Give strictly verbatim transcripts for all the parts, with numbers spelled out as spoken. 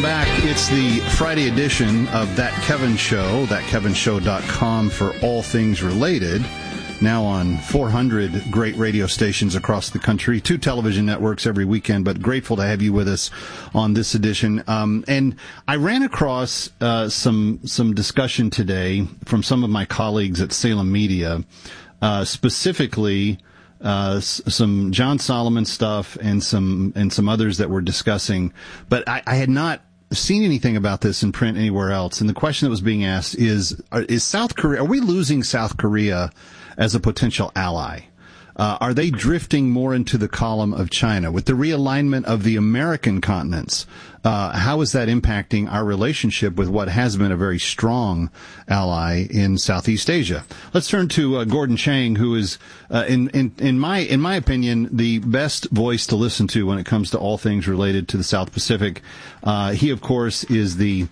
back. It's the Friday edition of That Kevin Show, that kevin show dot com for all things related. Now on four hundred great radio stations across the country, two television networks every weekend, but grateful to have you with us on this edition. Um, and I ran across uh, some some discussion today from some of my colleagues at Salem Media, uh, specifically Uh, some John Solomon stuff and some and some others that we're discussing, but I, I had not seen anything about this in print anywhere else. And the question that was being asked is: are, Is South Korea? Are we losing South Korea as a potential ally? Uh, are they drifting more into the column of China with the realignment of the American continents? Uh, how is that impacting our relationship with what has been a very strong ally in Southeast Asia? Let's turn to uh, Gordon Chang, who is, uh, in, in, in my, in my opinion, the best voice to listen to when it comes to all things related to the South Pacific. Uh, he, of course, is the,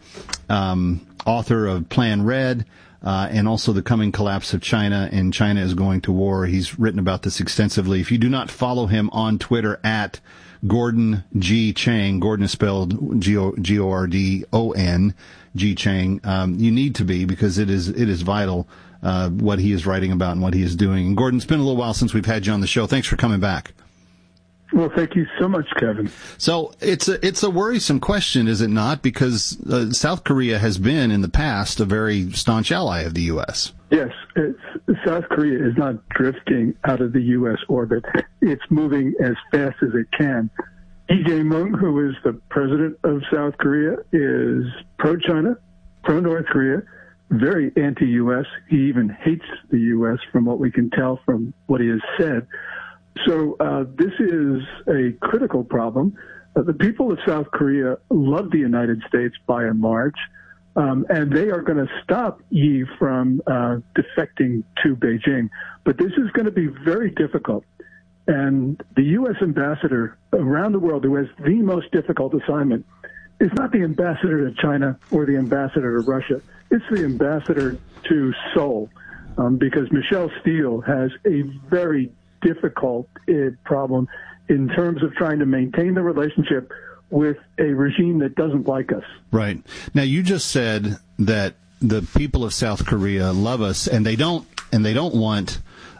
um, author of Plan Red. Uh, and also the coming collapse of China, and China is going to war. He's written about this extensively. If you do not follow him on Twitter at Gordon G. Chang, Gordon is spelled G O R D O N, G. Chang, um, you need to be, because it is it is vital uh, what he is writing about and what he is doing. And Gordon, it's been a little while since we've had you on the show. Thanks for coming back. Well, thank you so much, Kevin. So it's a, it's a worrisome question, is it not? Because uh, South Korea has been, in the past, a very staunch ally of the U S. Yes, it's, South Korea is not drifting out of the U S orbit. It's moving as fast as it can. Lee Jae-myung, who is the president of South Korea, is pro-China, pro-North Korea, very anti-U S. He even hates the U S from what we can tell from what he has said. So uh, this is a critical problem. Uh, the people of South Korea love the United States by and large, um, and they are going to stop Yi from uh, defecting to Beijing. But this is going to be very difficult. And the U S ambassador around the world, who has the most difficult assignment, is not the ambassador to China or the ambassador to Russia. It's the ambassador to Seoul, um, because Michelle Steele has a very difficult uh, problem in terms of trying to maintain the relationship with a regime that doesn't like us. Right. Now, you just said that the people of South Korea love us, and they don't, and they don't want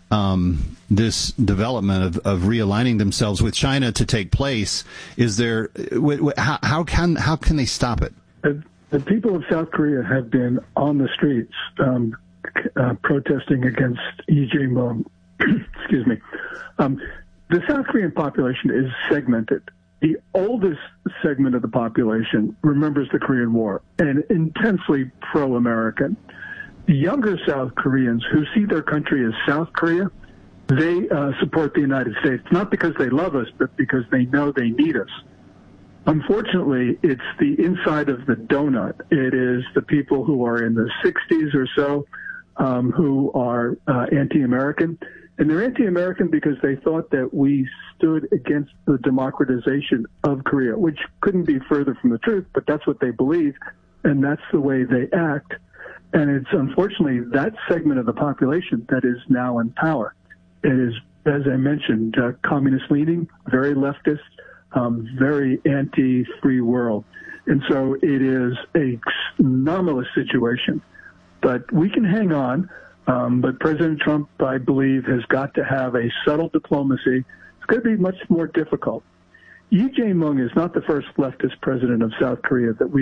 um, this development of, of realigning themselves with China to take place. Is there? W- w- how, how can how can they stop it? The, the people of South Korea have been on the streets um, uh, protesting against Lee Jae-myung. Excuse me. Um, the South Korean population is segmented. The oldest segment of the population remembers the Korean War and intensely pro-American. The younger South Koreans who see their country as South Korea, they uh, support the United States, not because they love us, but because they know they need us. Unfortunately, it's the inside of the donut. It is the people who are in the sixties or so um, who are uh, anti-American. And they're anti-American because they thought that we stood against the democratization of Korea, which couldn't be further from the truth, but that's what they believe, and that's the way they act. And it's unfortunately that segment of the population that is now in power. It is, as I mentioned, uh, communist-leaning, very leftist, um, very anti-free world. And so it is a anomalous situation. But we can hang on. Um, but President Trump, I believe, has got to have a subtle diplomacy. It's going to be much more difficult. Lee Jae-myung is not the first leftist president of South Korea that we